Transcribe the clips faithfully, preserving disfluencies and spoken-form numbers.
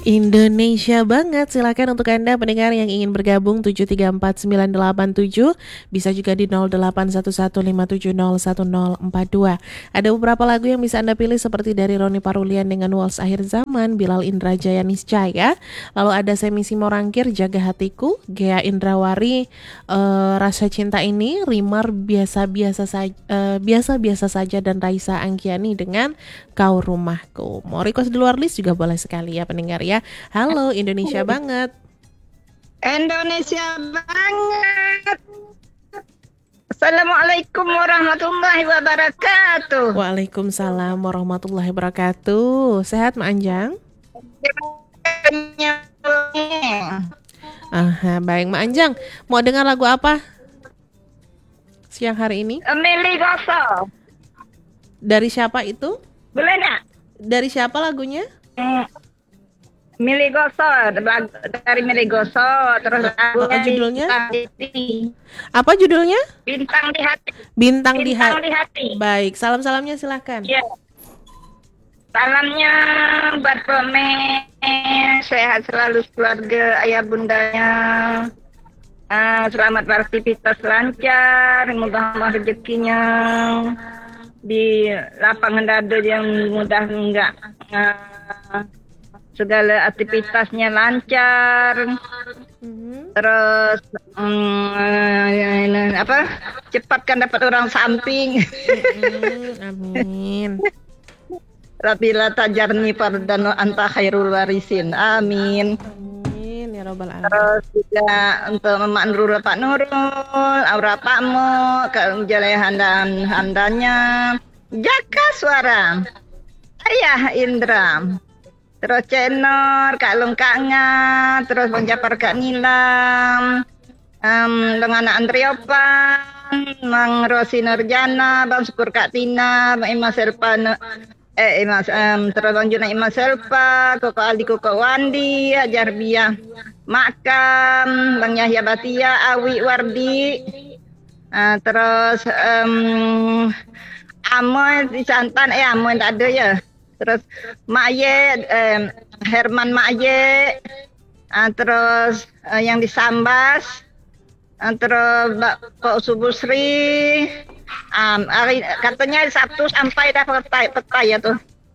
Indonesia banget. Silakan untuk Anda pendengar yang ingin bergabung tujuh tiga empat sembilan delapan tujuh, bisa juga di nol delapan satu satu lima tujuh nol satu nol empat dua. Ada beberapa lagu yang bisa Anda pilih seperti dari Roni Parulian dengan Waltz Akhir Zaman, Bilal Indrajaya Niscaya, lalu ada Semi Simorangkir Jaga Hatiku, Gea Indrawari eh, Rasa Cinta Ini, Rimar biasa-biasa saja eh, biasa-biasa saja, dan Raisa Anggiani dengan Kau Rumahku. Mau request di luar list juga boleh sekali ya pendengar ya. Halo Indonesia banget. Indonesia banget. Assalamualaikum warahmatullahi wabarakatuh. Waalaikumsalam warahmatullahi wabarakatuh. Sehat Mak Anjang? Aha, baik Mak Anjang. Mau dengar lagu apa siang hari ini? Mili Goso. Dari siapa itu? Boleh nak? Dari siapa lagunya? Hmm. Mili Goso, dari Mili Goso. Terus oh, lagunya judulnya? Di... Apa judulnya? Bintang di Hati. Bintang, Bintang di, ha- di Hati. Baik, salam-salamnya silahkan. Ya. Salamnya buat Pome, sehat selalu keluarga, ayah bundanya. Uh, selamat beraktivitas lancar, mudah-mudahan rezekinya di lapangan dada yang mudah enggak uh, segala aktivitasnya lancar. Mm-hmm. Terus um, apa cepatkan dapat orang samping. Mm-hmm. Amin. Rabila tajarni fardano anta khairul warisin. Amin. Amin ya robbal alamin. Terus juga untuk Mak Nurul, Pak Nurul, Aura Pakmu, kejelehan dan handanya, Jaka Suara, Ayah Indra, terus Cenor, Kak Lung Kak Nga, terus Bang Japar Kak Nilam, um, Lengana Andriopan, Mang Rosi Nurjana, Bang Syukur Kak Tina, Bang Ima Selpa, eh Ima, um, terus Bang Juna Ima Selpa, Koko Aldi Koko Wandi, Hajar Biah Makam, Bang Yahya Batia, Awi Wardi, uh, terus um, Amoy di Santan, eh Amoy tak ada ya. Terus Mak Ye, eh, Herman Mak Ye, uh, terus uh, yang di Sambas, uh, terus Pak Subusri, um, hari, katanya Sabtu sampai dah petai, petai ya tuh.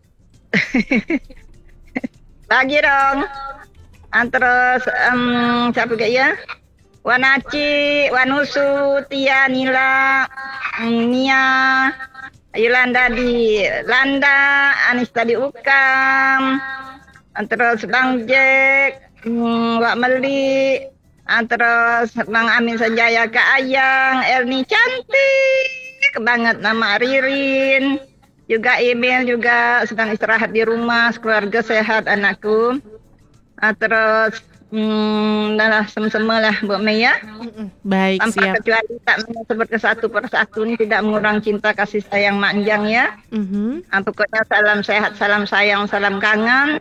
Lagi dong. Uh, terus um, siapa gak ya? Wanaci, Wanusu, Tia, Nila, um, Nia, Yolanda di Landa, Anis tadi Ukam, terus Bang Jack, Wak Meli, terus Bang Amin Sanjaya Kak Ayang, Erni cantik banget nama Ririn, juga Emil juga sedang istirahat di rumah, keluarga sehat anakku, terus Hmm, dah lah sama-sama lah buat Maya. Baik, tanpa siap. kecuali tak seperti satu persatu ini tidak mengurang cinta kasih sayang Mak Anjang ya. Mm-hmm. Ah, pokoknya salam sehat, salam sayang, salam kangen.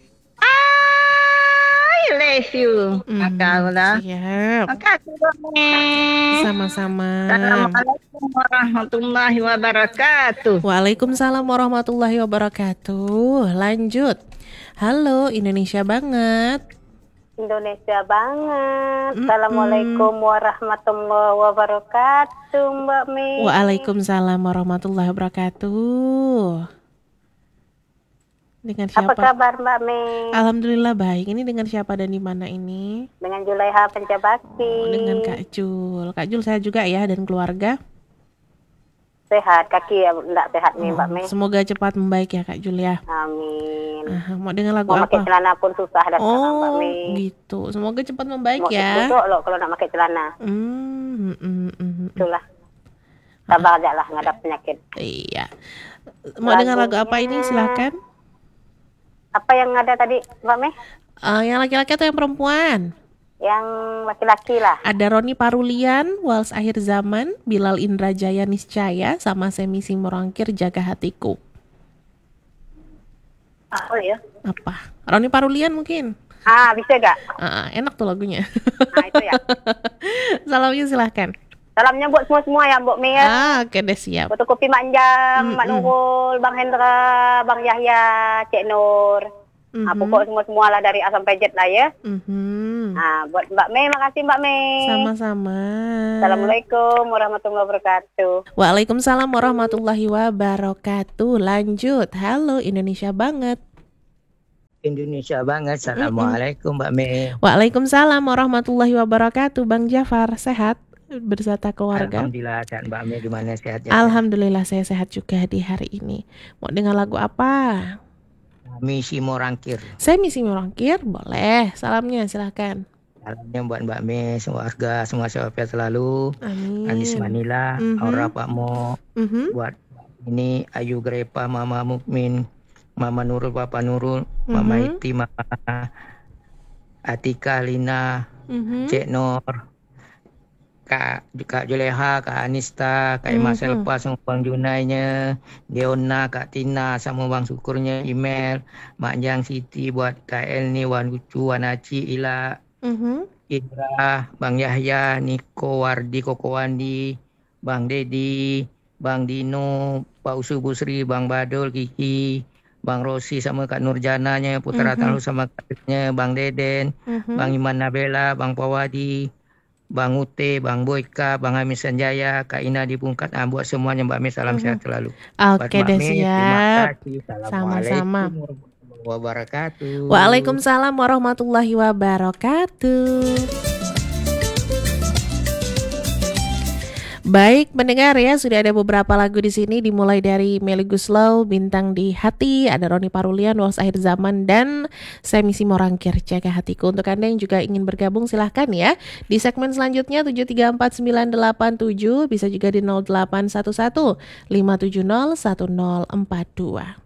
I love you. Mm, Maka lah. siap. Makasih Maya. Sama-sama. Assalamualaikum warahmatullahi wabarakatuh. Waalaikumsalam warahmatullahi wabarakatuh. Lanjut. Halo Indonesia banget. Indonesia banget. Mm-mm. Assalamualaikum warahmatullahi wabarakatuh, Mbak Mi. Waalaikumsalam warahmatullahi wabarakatuh. Dengan siapa? Apa kabar Mbak Mi? Alhamdulillah baik. Ini dengan siapa dan di mana ini? Dengan Julaiha Pencabakti. Oh, dengan Kak Jul. Kak Jul saya juga ya dan keluarga. Sehat, kaki ya enggak sehat nih, oh, Mbak Mei. Semoga cepat membaik ya Kak Julia. Amin. Uh, mau dengar lagu mau apa? Mau pakai celana pun susah dah oh, sekarang, Mbak Mei. gitu. Semoga cepat membaik mau ya. Mau loh kalau nak pakai celana. Hmm, mm, mm, mm. Itulah. Sabar aja lah ngadap penyakit. Iya. Mau dengar lagu apa ini? Silakan. Apa yang ada tadi, Mbak Mei? Uh, yang laki-laki atau yang perempuan? Yang laki-laki lah. Ada Roni Parulian, Waltz Akhir Zaman, Bilal Indrajaya Niscaya, sama Semi Simorangkir Jaga Hatiku. Oh ya? Apa? Roni Parulian mungkin? Ah, bisa gak? Uh, enak tuh lagunya. Ah, itu ya. Salamnya silahkan. Salamnya buat semua-semua ya, Mbak Mia. Ah, oke okay, deh siap. Foto kopi Mak Anjang, Mak Nurul, Bang Hendra, Bang Yahya, Cik Nur. Ah, Mhm. pokok semua-semua lah dari A sampai Z lah ya. Mhm. Ah, buat Mbak Mei, makasih Mbak Mei. Sama-sama. Assalamualaikum warahmatullahi wabarakatuh. Waalaikumsalam warahmatullahi wabarakatuh. Lanjut. Halo Indonesia banget. Indonesia banget. Mm-mm. Assalamualaikum Mbak Mei. Waalaikumsalam warahmatullahi wabarakatuh. Bang Jafar sehat beserta keluarga? Alhamdulillah sehat Mbak Mei, gimana sehatnya? Alhamdulillah saya sehat juga di hari ini. Mau dengar lagu apa? Misi Morangkir. Saya misi merangkir, boleh. Salamnya silahkan. Salamnya buat Mbak Mei, semua warga, semua sehat selalu. Amin. Anis Manila, Mhm. Aura Pak Mo, Mhm. buat ini Ayu Grepa, Mama Mukmin, Mama Nurul, Papa Nurul, Mama Mhm. Iti, Mama Atika, Lina, Mhm. Cek Nor, Kak, Kak Juleha, Kak Anista, Kak Emma Mhm. Selpa, sama Bang Junainya, Deona, Kak Tina, sama Bang Syukurnya, email, Mak Jang Siti, buat Kak Elni, Wan Lucu, Wan Aci, Ila, Mhm. Indra, Bang Yahya, Niko, Wardi, Koko Wandi, Bang Dedi, Bang Dino, Pak Usu Busri, Bang Badul, Kiki, Bang Rosi sama Kak Nurjananya, Putra Mhm. Talu sama kakaknya, Bang Deden, Mhm. Bang Iman Nabela, Bang Pawadi, Bang Ute, Bang Boyka, Bang Hamis Sanjaya, Kak Ina di Pungkat. Ah, buat semuanya Mbak Mei, salam Mhm. sehat selalu. Buat Oke Mbak deh, Mei, terima siap. kasih. Sama-sama. Assalamualaikum warahmatullahi wabarakatuh. Waalaikumsalam warahmatullahi wabarakatuh. Baik mendengar ya, sudah ada beberapa lagu di sini dimulai dari Melly Guslow, Bintang di Hati, ada Roni Parulian, Walau Akhir Zaman, dan Saya Misi Morangkir, Jaga Hatiku. Untuk Anda yang juga ingin bergabung silahkan ya. Di segmen selanjutnya tujuh tiga empat sembilan delapan tujuh, bisa juga di nol delapan satu satu lima tujuh nol satu nol empat dua.